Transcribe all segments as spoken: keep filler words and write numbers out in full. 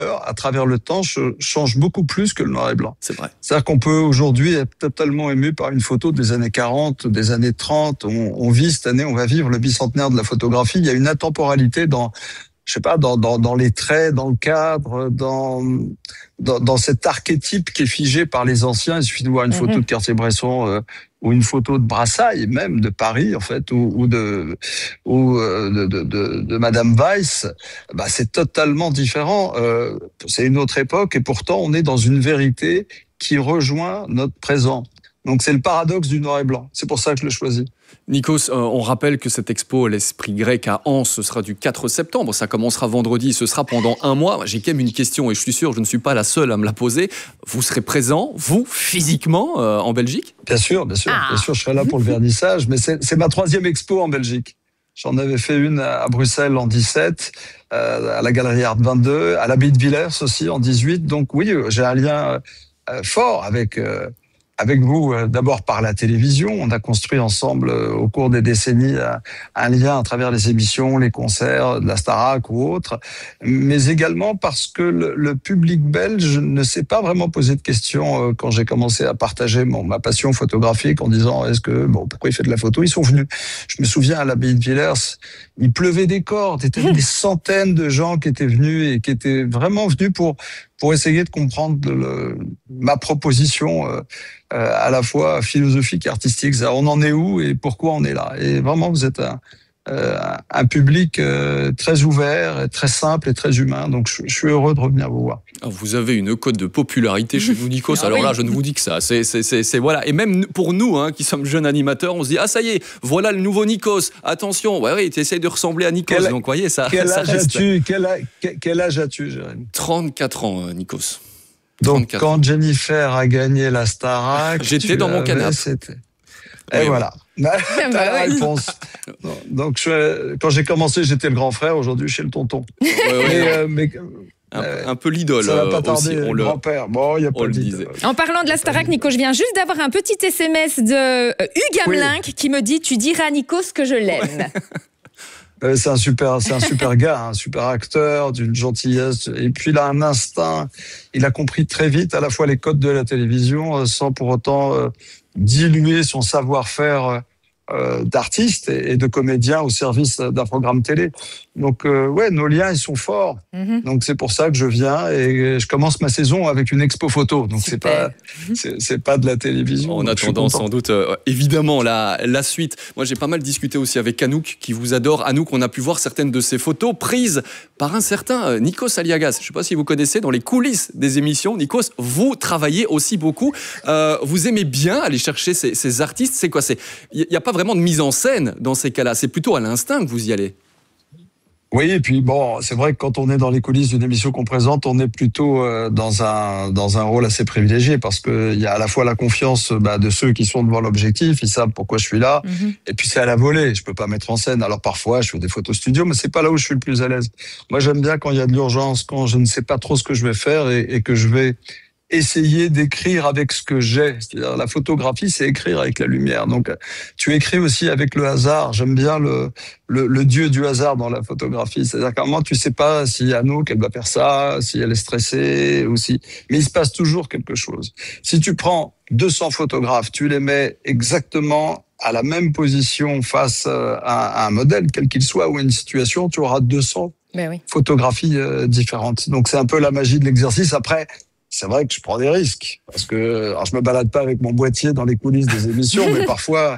à travers le temps, change beaucoup plus que le noir et blanc. C'est vrai. C'est-à-dire qu'on peut aujourd'hui être totalement ému par une photo des années quarante, des années trente. On, on vit cette année, on va vivre le bicentenaire de la photographie. Il y a une intemporalité dans, je sais pas, dans, dans, dans les traits, dans le cadre, dans, dans, dans cet archétype qui est figé par les anciens. Il suffit de voir une photo de Cartier-Bresson euh, ou une photo de Brassailles, même de Paris, en fait, ou, ou de, ou de, de, de, de Madame Weiss. Bah, c'est totalement différent. Euh, c'est une autre époque et pourtant on est dans une vérité qui rejoint notre présent. Donc c'est le paradoxe du noir et blanc. C'est pour ça que je l'ai choisi. Nikos, euh, on rappelle que cette expo L'Esprit grec à Anse, ce sera du quatre septembre. Ça commencera vendredi, ce sera pendant un mois. J'ai quand même une question et je suis sûr, je ne suis pas la seule à me la poser. Vous serez présent, vous, physiquement, euh, en Belgique ? Bien sûr, bien sûr, Ah. bien sûr, je serai là pour le vernissage. Mais c'est, c'est ma troisième expo en Belgique. J'en avais fait une à Bruxelles en dix-sept, euh, à la Galerie Art vingt-deux, à l'Abbaye de Villers aussi en dix-huit. Donc oui, j'ai un lien euh, fort avec... Euh, avec vous, euh, d'abord par la télévision. On a construit ensemble, euh, au cours des décennies, euh, un lien à travers les émissions, les concerts, de la Starac ou autres, mais également parce que le, le public belge ne s'est pas vraiment posé de questions euh, quand j'ai commencé à partager mon, ma passion photographique en disant est-ce que, bon, pourquoi il fait de la photo ? Ils sont venus. Je me souviens à l'Abbaye de Villers, il pleuvait des cordes, il y avait des centaines de gens qui étaient venus et qui étaient vraiment venus pour pour essayer de comprendre le, ma proposition euh, euh, à la fois philosophique et artistique. On en est où et pourquoi on est là ? Et vraiment, vous êtes un, euh, un public euh, très ouvert, très simple et très humain. Donc, je, je suis heureux de revenir vous voir. Vous avez une cote de popularité chez vous, Nikos. Ah Alors oui. là, je ne vous dis que ça. C'est, c'est, c'est, c'est, voilà. Et même pour nous, hein, qui sommes jeunes animateurs, on se dit ah ça y est, voilà le nouveau Nikos. Attention, ouais, oui, tu essayes de ressembler à Nikos. Quel, donc, voyez ça. Quel ça âge reste. as-tu quel, quel âge as-tu, Jérémy ? trente-quatre ans, Nikos. Donc, trente-quatre. quand Jennifer a gagné la Starac, J'étais dans mon canapé. C'était... Et Oui, voilà. T'as bah la oui. réponse. Donc, je, quand j'ai commencé, j'étais le grand frère. Aujourd'hui, je suis le tonton. Ouais, ouais, mais, ouais. euh, mais Un, euh, un peu l'idole ça va pas euh, tarder. aussi. On le le, grand-père. Bon, il y a on pas le d'idole. disait. En parlant de la Starac, Nico, je viens juste d'avoir un petit S M S de euh, Hugues Hamelin qui me dit « Tu diras à Nikos que je l'aime ». Euh, c'est un super, c'est un super gars, un super acteur, d'une gentillesse. Et puis il a un instinct. Il a compris très vite à la fois les codes de la télévision, euh, sans pour autant euh, diluer son savoir-faire euh, d'artiste et, et de comédien au service d'un programme télé. Donc euh, ouais, nos liens ils sont forts. Mm-hmm. Donc c'est pour ça que je viens et je commence ma saison avec une expo photo. Donc c'est Super. pas, c'est, c'est pas de la télévision. En Donc, je suis attendant, content. sans doute, euh, évidemment, la, la suite. Moi, j'ai pas mal discuté aussi avec Anouk, qui vous adore. Anouk, on a pu voir certaines de ses photos prises par un certain euh, Nikos Aliagas. Je sais pas si vous connaissez, dans les coulisses des émissions. Nikos, vous travaillez aussi beaucoup. Euh, vous aimez bien aller chercher ces, ces artistes. C'est quoi ? Il n'y a pas vraiment de mise en scène dans ces cas-là. C'est plutôt à l'instinct que vous y allez. Oui, et puis bon, c'est vrai que quand on est dans les coulisses d'une émission qu'on présente, on est plutôt euh, dans un dans un rôle assez privilégié parce que il y a à la fois la confiance bah, de ceux qui sont devant l'objectif, ils savent pourquoi je suis là, Mm-hmm. et puis c'est à la volée, je peux pas mettre en scène. Alors parfois, je fais des photos studio, mais c'est pas là où je suis le plus à l'aise. Moi, j'aime bien quand il y a de l'urgence, quand je ne sais pas trop ce que je vais faire et, et que je vais essayer d'écrire avec ce que j'ai. C'est-à-dire, la photographie, c'est écrire avec la lumière. Donc, tu écris aussi avec le hasard. J'aime bien le, le, le dieu du hasard dans la photographie. C'est-à-dire qu'à un moment, tu sais pas si Anouk, elle va faire ça, si elle est stressée, ou si, mais il se passe toujours quelque chose. Si tu prends deux cents photographes, tu les mets exactement à la même position face à un modèle, quel qu'il soit, ou à une situation, tu auras deux cents Ben oui. photographies euh, différentes. Donc, c'est un peu la magie de l'exercice. Après, c'est vrai que je prends des risques parce que alors je me balade pas avec mon boîtier dans les coulisses des émissions, mais parfois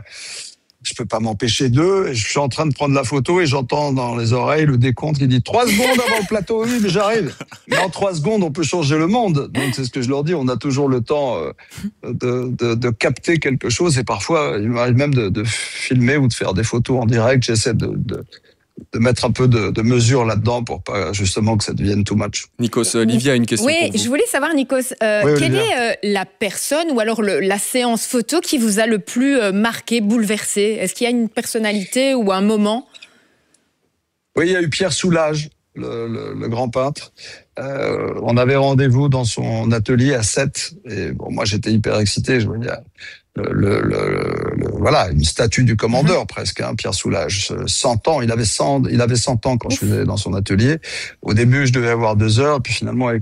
je peux pas m'empêcher d'eux. Je suis en train de prendre la photo et j'entends dans les oreilles le décompte qui dit trois secondes avant le plateau. Oui, mais j'arrive. Mais en trois secondes, on peut changer le monde. Donc c'est ce que je leur dis. On a toujours le temps euh, de, de, de capter quelque chose et parfois il m'arrive même de, de filmer ou de faire des photos en direct. J'essaie de, de de mettre un peu de, de mesure là-dedans pour pas justement que ça devienne too much. Nikos, Olivia a une question Oui, pour vous. je voulais savoir, Nikos, euh, Oui, quelle Olivia. est euh, la personne ou alors le, la séance photo qui vous a le plus euh, marqué, bouleversé ? Est-ce qu'il y a une personnalité ou un moment ? Oui, il y a eu Pierre Soulages. le, le, le grand peintre. Euh, on avait rendez-vous dans son atelier à sept. Et bon, moi, j'étais hyper excité. Je voyais le, le, le, le, voilà, une statue du commandeur, mm-hmm. presque, hein, Pierre Soulages. cent ans. Il avait cent, il avait cent ans quand Ouf. je suis allé dans son atelier. Au début, je devais avoir deux heures. Puis finalement, avec